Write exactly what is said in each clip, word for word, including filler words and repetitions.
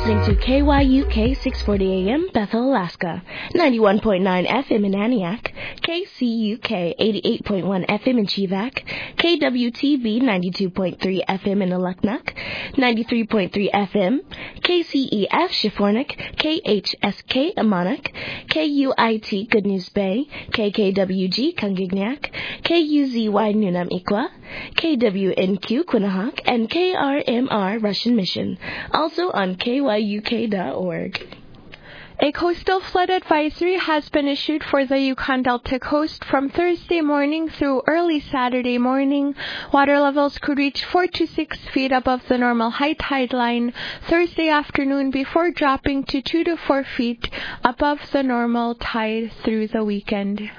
listening to K Y U K six forty A M Bethel, Alaska, ninety-one point nine F M in Aniak, K C U K eighty-eight point one F M in Chivac, K W T B ninety-two point three F M in Aluknuk, ninety-three point three F M, K C E F Shifornik, K H S K Amanak, K U I T Good News Bay, K K W G Kungignac, K U Z Y Nunam Ikwa, K W N Q Quinnahock, and K R M R Russian Mission, also on K Y U K dot org. A coastal flood advisory has been issued for the Yukon Delta coast from Thursday morning through early Saturday morning. Water levels could reach four to six feet above the normal high tide line Thursday afternoon before dropping to two to four feet above the normal tide through the weekend.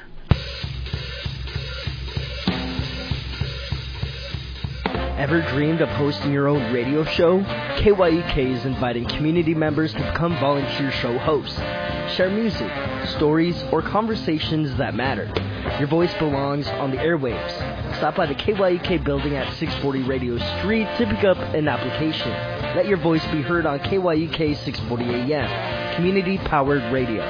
Ever dreamed of hosting your own radio show? K Y U K is inviting community members to become volunteer show hosts. Share music, stories, or conversations that matter. Your voice belongs on the airwaves. Stop by the K Y U K building at six forty Radio Street to pick up an application. Let your voice be heard on K Y U K six forty A M, community-powered radio.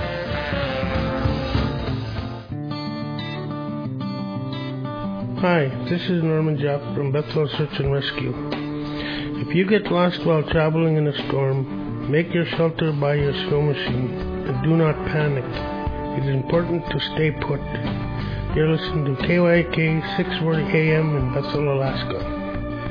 Hi, this is Norman Japp from Bethel Search and Rescue. If you get lost while traveling in a storm, make your shelter by your snow machine and do not panic. It is important to stay put. You're listening to K Y U K six forty A M in Bethel, Alaska.